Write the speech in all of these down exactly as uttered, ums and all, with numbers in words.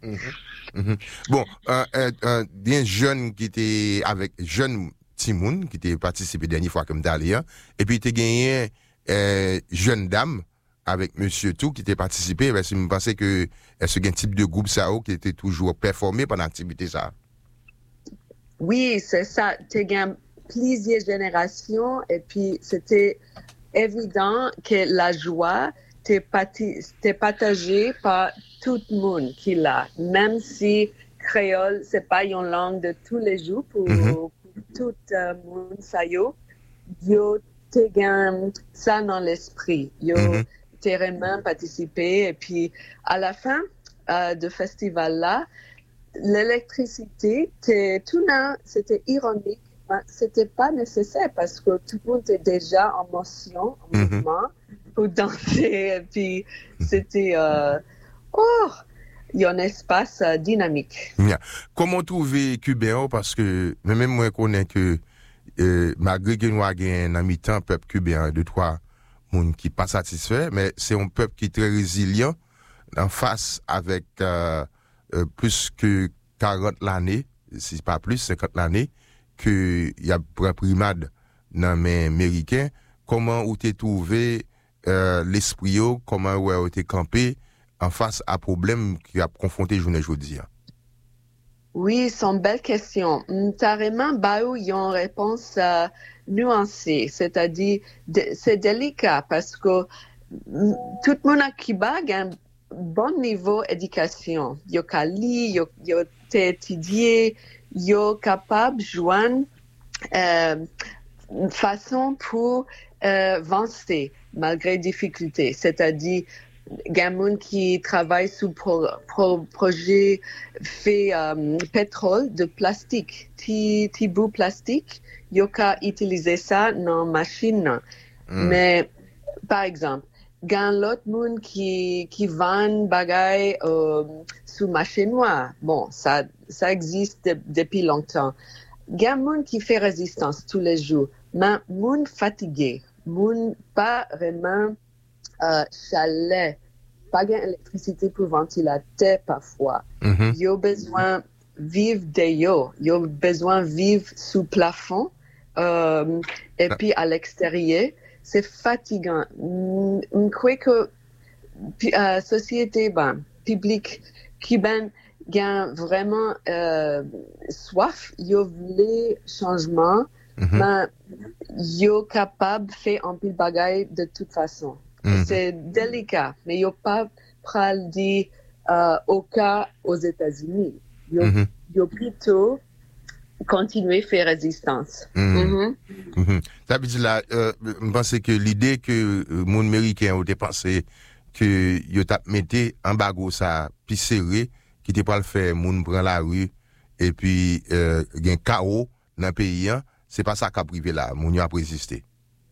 Mhm. Mhm. Bon, un euh, euh, bien jeune qui était avec jeune Timoun qui était participé dernière fois comme d'aller et puis tu gagné euh, jeune dame avec monsieur tout qui était participé parce que je pensais que est-ce qu'un type de groupe ça qui était toujours performé pendant l'activité ça. Oui, c'est ça. Tu as plusieurs générations et puis c'était évident que la joie t'est partagée par tout le monde qui l'a, même si créole c'est pas une langue de tous les jours pour, mm-hmm. pour tout le monde ça yo yo t'es ça dans l'esprit yo mm-hmm. t'es vraiment participé et puis à la fin euh, du festival là l'électricité tout là c'était ironique. C'était pas nécessaire parce que tout le monde était déjà en motion, en mm-hmm. mouvement, pour danser. Et puis, c'était... Euh, oh, il y a un espace euh, dynamique. Yeah. Comment trouver Cubain? Parce que même moi, je connais que euh, malgré que nous avons un mi-temps peuple cubain, deux, trois personnes qui ne sont pas satisfaits, mais c'est un peuple qui est très résilient en face avec euh, euh, plus que quarante l'année, si pas plus, cinquante l'année, qu'il y a un primade dans les Américains. Comment ou t'es trouvé euh, l'esprit, comment ou ouais, t'es campé en face à problème qui a confronté journée aujourd'hui? Oui, c'est une belle question. Carrément, Baou, il y a une réponse euh, nuancée, c'est-à-dire de, c'est délicat parce que m- tout le monde à Cuba a un bon niveau d'éducation. Il y a lire, il y a étudié, il est capable de joindre euh, une façon pour euh, avancer malgré difficultés. C'est-à-dire, il y a des gens qui travaillent sur pro, pro, projet fait euh, pétrole de plastique, petit, petit bout plastique, il y a qu'à utiliser ça dans la machine. Mm. Mais, par exemple, il y a l'autre monde qui, qui vend bagaille euh, sous marché noir. Bon, ça, ça existe de, depuis longtemps. Il y a des gens qui font résistance tous les jours, mais des gens fatigués, des gens pas vraiment euh, chalet, pas d'électricité pour ventilateur parfois. Mm-hmm. Ils ont besoin de vivre dehors, ils ont besoin de vivre sous plafond euh, et ah. puis à l'extérieur. C'est fatigant. Je crois que la euh, société ben, publique cubaine a vraiment euh, soif, ils veulent changement, mm-hmm. mais ils sont capables de faire un peu de bagaille de toute façon. Mm-hmm. C'est délicat, mais ils n'ont pas prêt le dire euh, au cas aux États-Unis. Ils ont mm-hmm. plutôt continué à faire résistance. Mm-hmm. Mm-hmm. Mm-hmm. Ça veut dire là, euh, je pense que l'idée que le monde américain a pensé que yo t'a metté en bago ça puis serré qui t'est pas le faire moun prend la rue et puis euh gain chaos dans pays hein, c'est pas ça qu'a privé là moun a résister.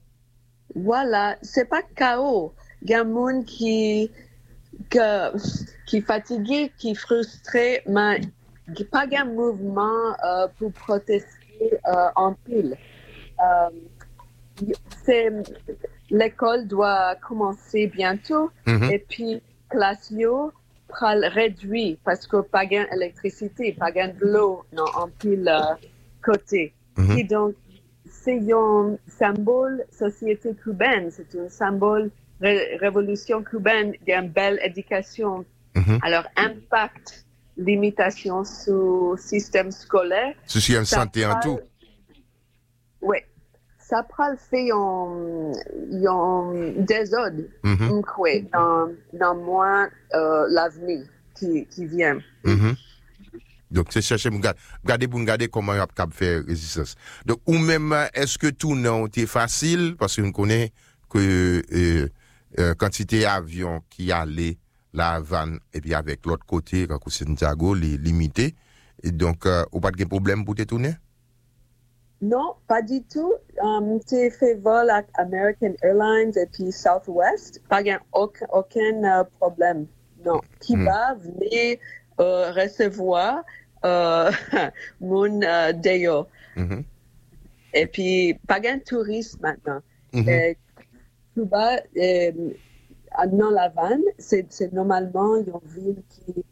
Voilà, c'est pas chaos, gain moun qui que qui fatigué, qui frustré, mais pas un mouvement euh, pour protester euh, en pile. Euh, c'est l'école doit commencer bientôt mm-hmm. et puis classe yo pral réduit parce que pas gain électricité, pas gain de l'eau non en pile euh, côté. Mm-hmm. Et donc c'est un symbole société cubaine, c'est un symbole ré- révolution cubaine, il y a une belle éducation. Mm-hmm. Alors impact limitation sur système scolaire. Système santé en tout. Oui. Ça prend le fait en, en désordre, mm-hmm. dans, dans moi, euh, l'avenir qui, qui vient. Mm-hmm. Donc, c'est chercher, regarder pour regarder comment on peut faire résistance. Donc, ou même, est-ce que tout non est facile, parce qu'on connaît que, euh, euh, quantité d'avions qui allaient la Havane, et puis avec l'autre côté, quand c'est Santiago, les limités. Et donc, euh, ou pas de problème pour te tourner? Non, pas du tout. Um, tu fait vol avec American Airlines et puis Southwest. Pas de aucun, aucun uh, problème. Non. Cuba mm. venait euh, recevoir euh, mon euh, déo. Mm-hmm. Et puis, pas de tourisme maintenant. Mm-hmm. Et Cuba, euh, dans la Havane, c'est, c'est normalement une ville qui